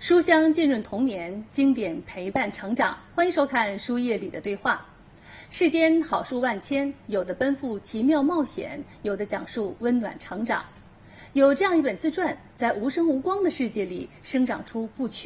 书香浸润童年，经典陪伴成长。欢迎收看《书页里的对话》。世间好书万千，有的奔赴奇妙冒险，有的讲述温暖成长。有这样一本自传，在无声无光的世界里生长出不屈